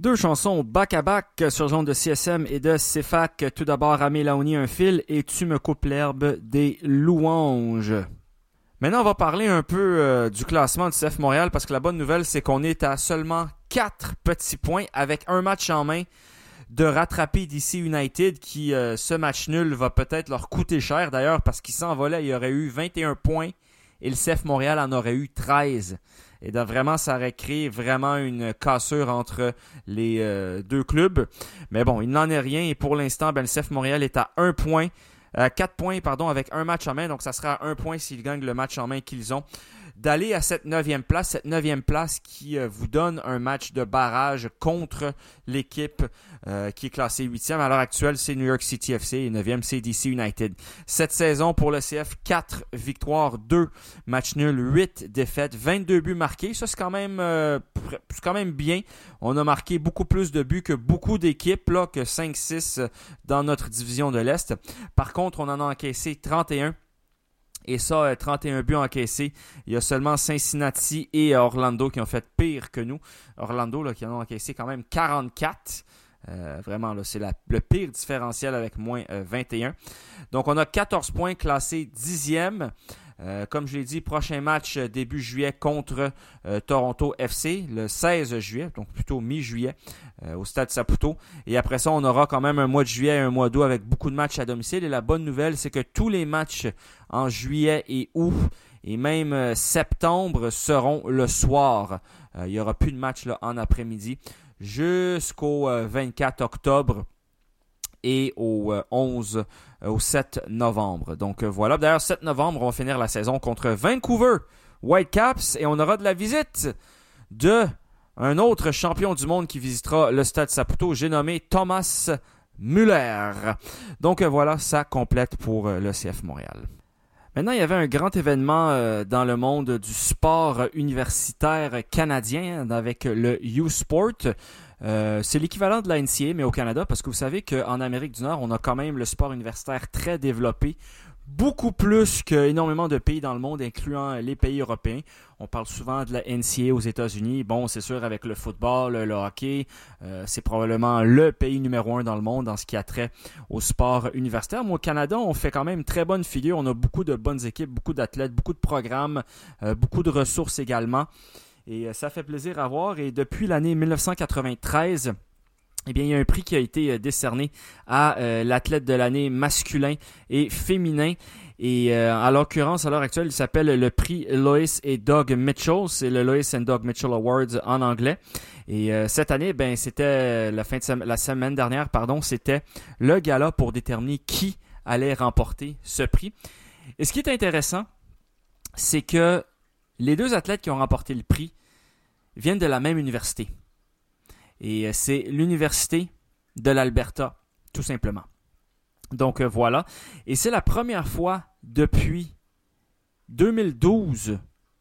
Deux chansons back-à-back sur zone de CSM et de CFAC. Tout d'abord, Amé Laouni, un fil, et Tu me coupes l'herbe des louanges. Maintenant, on va parler un peu du classement du CF Montréal parce que la bonne nouvelle, c'est qu'on est à seulement 4 petits points avec un match en main de rattraper DC United qui, ce match nul, va peut-être leur coûter cher d'ailleurs parce qu'ils s'envolaient, il y aurait eu 21 points et le CF Montréal en aurait eu 13. Et donc vraiment, ça aurait créé vraiment une cassure entre les deux clubs. Mais bon, il n'en est rien. Et pour l'instant, le CF Montréal est à 4 points avec un match en main. Donc ça sera 1 point s'ils gagnent le match en main qu'ils ont. D'aller à cette 9e place. Cette 9e place qui vous donne un match de barrage contre l'équipe qui est classée 8e. À l'heure actuelle, c'est New York City FC et 9e, c'est DC United. Cette saison pour le CF, 4 victoires, 2 matchs nuls, 8 défaites, 22 buts marqués. Ça, c'est quand même bien. On a marqué beaucoup plus de buts que beaucoup d'équipes, là, que 5-6 dans notre division de l'Est. Par contre, on en a encaissé 31. Et ça, 31 buts encaissés. Il y a seulement Cincinnati et Orlando qui ont fait pire que nous. Orlando là, qui en ont encaissé quand même 44. Vraiment, là, c'est le pire différentiel avec moins 21. Donc, on a 14 points classés 10e. Comme je l'ai dit, prochain match début juillet contre Toronto FC, le 16 juillet, donc plutôt mi-juillet, au Stade Saputo. Et après ça, on aura quand même un mois de juillet et un mois d'août avec beaucoup de matchs à domicile. Et la bonne nouvelle, c'est que tous les matchs en juillet et août, et même septembre, seront le soir. Il n'y aura plus de matchs là, en après-midi jusqu'au 24 octobre. Et au 7 novembre. Donc voilà, d'ailleurs 7 novembre, on va finir la saison contre Vancouver Whitecaps et on aura de la visite de un autre champion du monde qui visitera le Stade Saputo, j'ai nommé Thomas Müller. Donc voilà, ça complète pour le CF Montréal. Maintenant, il y avait un grand événement dans le monde du sport universitaire canadien avec le U-Sport. C'est l'équivalent de la NCAA, mais au Canada, parce que vous savez qu'en Amérique du Nord, on a quand même le sport universitaire très développé, beaucoup plus qu'énormément de pays dans le monde, incluant les pays européens. On parle souvent de la NCAA aux États-Unis. Bon, c'est sûr, avec le football, le hockey, c'est probablement le pays numéro 1 dans le monde en ce qui a trait au sport universitaire. Mais au Canada, on fait quand même très bonne figure. On a beaucoup de bonnes équipes, beaucoup d'athlètes, beaucoup de programmes, beaucoup de ressources également. Et ça fait plaisir à voir. Et depuis l'année 1993, eh bien, il y a un prix qui a été décerné à l'athlète de l'année masculin et féminin. Et en l'occurrence, à l'heure actuelle, il s'appelle le prix Lois et Doug Mitchell. C'est le Lois and Doug Mitchell Awards en anglais. Et cette année, c'était la semaine dernière, c'était le gala pour déterminer qui allait remporter ce prix. Et ce qui est intéressant, c'est que les deux athlètes qui ont remporté le prix viennent de la même université. Et c'est l'Université de l'Alberta, tout simplement. Donc voilà. Et c'est la première fois depuis 2012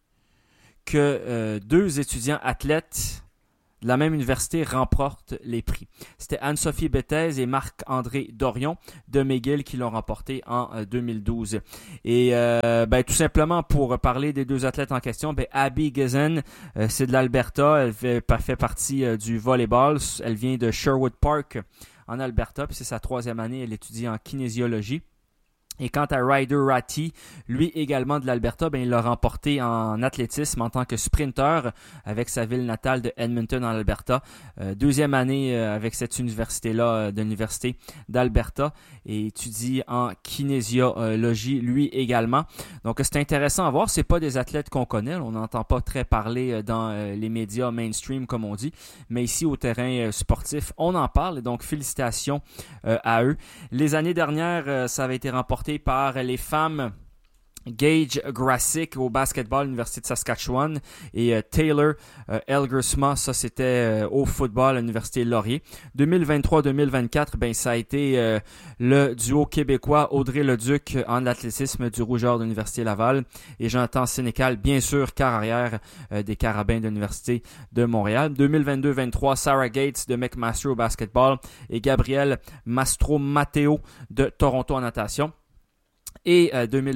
que deux étudiants athlètes de la même université remportent les prix. C'était Anne-Sophie Bethez et Marc-André Dorion de McGill qui l'ont remporté en 2012. Et tout simplement pour parler des deux athlètes en question, Abby Gezen, c'est de l'Alberta, elle fait partie du volleyball, elle vient de Sherwood Park en Alberta, puis c'est sa 3e année, elle étudie en kinésiologie. Et quant à Ryder Ratty, lui également de l'Alberta, il l'a remporté en athlétisme en tant que sprinter avec sa ville natale de Edmonton en Alberta. 2e année avec cette université-là, de l'Université d'Alberta, et étudie en kinésiologie lui également. Donc c'est intéressant à voir, c'est pas des athlètes qu'on connaît, on n'entend pas très parler dans les médias mainstream comme on dit, mais ici au terrain sportif, on en parle, et donc félicitations à eux. Les années dernières, ça avait été remporté par les femmes Gage Grassick au basketball à l'Université de Saskatchewan et Taylor Elgersma, ça c'était au football à l'Université Laurier. 2023-2024, ça a été le duo québécois Audrey Leduc en athlétisme du Rougeur de l'Université Laval et Jonathan Sénécal, bien sûr, quart arrière des Carabins de l'Université de Montréal. 2022-23, Sarah Gates de McMaster au basketball et Gabrielle Mastro-Matteo de Toronto en natation. Et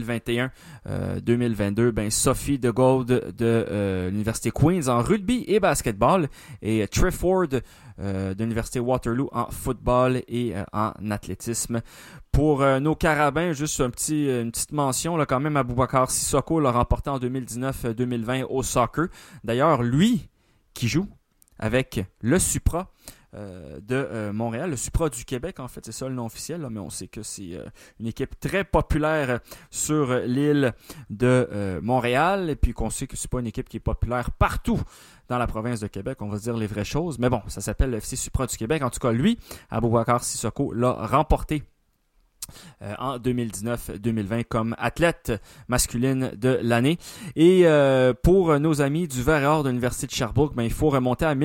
2021-2022, Sophie DeGold de l'Université Queen's en rugby et basketball et Trefford de l'Université Waterloo en football et en athlétisme. Pour nos Carabins, juste une petite mention, là, quand même, Aboubacar Sissoko l'a remporté en 2019-2020 au soccer. D'ailleurs, lui qui joue avec le Supra de Montréal, le Supra du Québec, en fait, c'est ça le nom officiel, là, mais on sait que c'est une équipe très populaire sur l'île de Montréal, et puis qu'on sait que c'est pas une équipe qui est populaire partout dans la province de Québec, on va se dire les vraies choses, mais bon, ça s'appelle le FC Supra du Québec. En tout cas, lui, Aboubacar Sissoko, l'a remporté en 2019-2020 comme athlète masculine de l'année. Et pour nos amis du Vert et Or de l'Université de Sherbrooke, il faut remonter à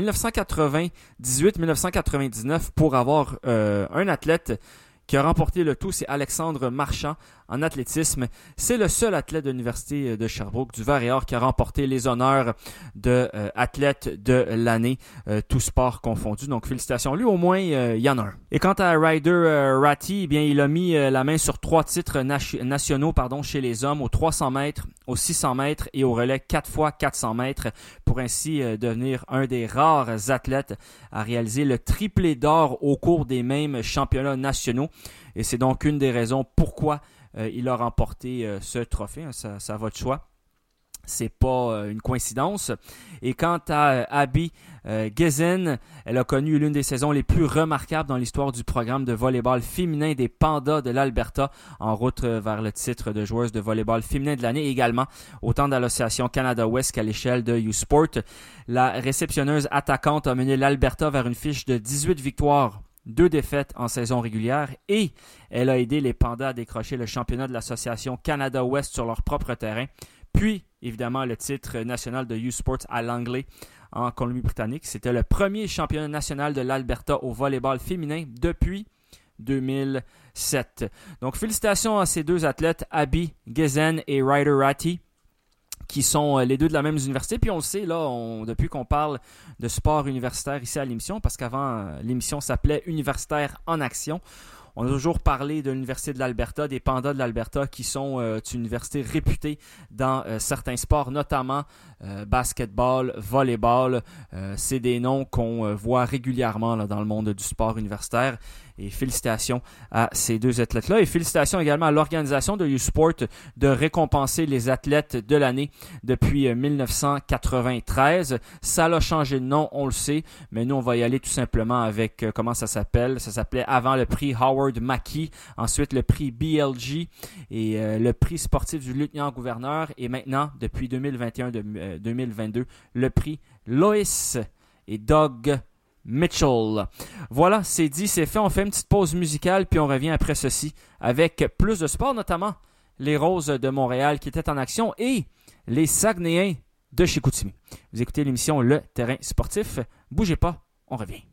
1998-1999 pour avoir un athlète qui a remporté le tout, c'est Alexandre Marchand en athlétisme. C'est le seul athlète de l'Université de Sherbrooke, du Vert et Or, qui a remporté les honneurs de athlète de l'année, tout sport confondu. Donc, félicitations. Lui, au moins, il y en a un. Et quant à Ryder Ratty, il a mis la main sur 3 titres nationaux chez les hommes, aux 300 mètres, aux 600 mètres et au relais 4x400 mètres, pour ainsi devenir un des rares athlètes à réaliser le triplé d'or au cours des mêmes championnats nationaux. Et c'est donc une des raisons pourquoi il a remporté ce trophée. Ça va de choix. C'est pas une coïncidence. Et quant à Abby Gezen, elle a connu l'une des saisons les plus remarquables dans l'histoire du programme de volleyball féminin des Pandas de l'Alberta, en route vers le titre de joueuse de volleyball féminin de l'année, également autant dans l'Association Canada-Ouest qu'à l'échelle de U-Sport. La réceptionneuse attaquante a mené l'Alberta vers une fiche de 18 victoires, 2 défaites en saison régulière, et elle a aidé les Pandas à décrocher le championnat de l'Association Canada-Ouest sur leur propre terrain, puis évidemment le titre national de U-Sports à Langley en Colombie-Britannique. C'était le premier championnat national de l'Alberta au volleyball féminin depuis 2007. Donc félicitations à ces 2 athlètes, Abby Gezen et Ryder Ratty, qui sont les 2 de la même université. Puis on le sait, là, depuis qu'on parle de sport universitaire ici à l'émission, parce qu'avant, l'émission s'appelait Universitaire en action, on a toujours parlé de l'Université de l'Alberta, des Pandas de l'Alberta, qui sont une université réputée dans certains sports, notamment basketball, volleyball. C'est des noms qu'on voit régulièrement là, dans le monde du sport universitaire. Et félicitations à ces 2 athlètes-là. Et félicitations également à l'organisation de U-Sport de récompenser les athlètes de l'année depuis 1993. Ça a changé de nom, on le sait, mais nous, on va y aller tout simplement avec, comment ça s'appelle? Ça s'appelait avant le prix Howard Mackey, ensuite le prix BLG et le prix sportif du lieutenant-gouverneur. Et maintenant, depuis 2021-2022, le prix Lois et Doug Mitchell. Voilà, c'est dit, c'est fait. On fait une petite pause musicale, puis on revient après ceci avec plus de sport, notamment les Roses de Montréal qui étaient en action et les Saguenayens de Chicoutimi. Vous écoutez l'émission Le Terrain sportif. Bougez pas, on revient.